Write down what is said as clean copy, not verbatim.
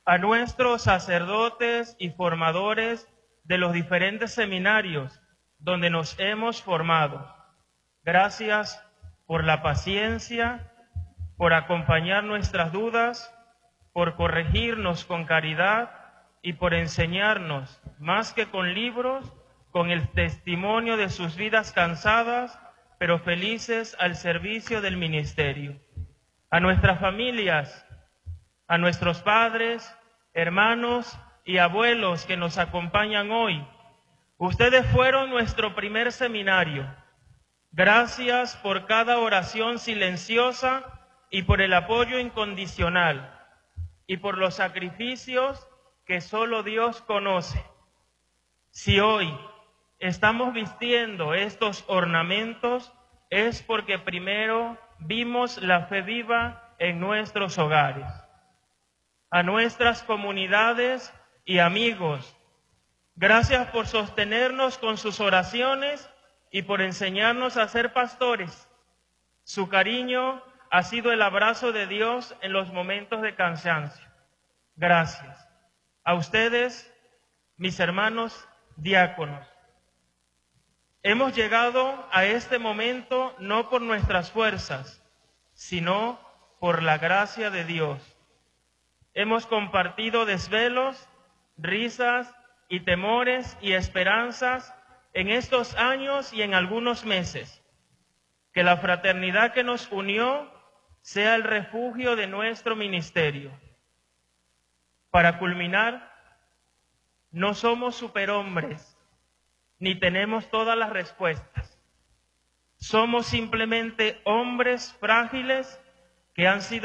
a nuestros sacerdotes y formadores de los diferentes seminarios donde nos hemos formado. Gracias por la paciencia, por acompañar nuestras dudas, por corregirnos con caridad y por enseñarnos, más que con libros, con el testimonio de sus vidas cansadas, pero felices al servicio del ministerio. A nuestras familias, a nuestros padres, hermanos y abuelos que nos acompañan hoy. Ustedes fueron nuestro primer seminario. Gracias por cada oración silenciosa y por el apoyo incondicional y por los sacrificios que solo Dios conoce. Si hoy estamos vistiendo estos ornamentos es porque primero vimos la fe viva en nuestros hogares. A nuestras comunidades y amigos, gracias por sostenernos con sus oraciones y por enseñarnos a ser pastores. Su cariño ha sido el abrazo de Dios en los momentos de cansancio. Gracias. A ustedes, mis hermanos diáconos. Hemos llegado a este momento no por nuestras fuerzas, sino por la gracia de Dios. Hemos compartido desvelos, risas y temores y esperanzas en estos años y en algunos meses. Que la fraternidad que nos unió sea el refugio de nuestro ministerio. Para culminar, no somos superhombres, ni tenemos todas las respuestas. Somos simplemente hombres frágiles que han sido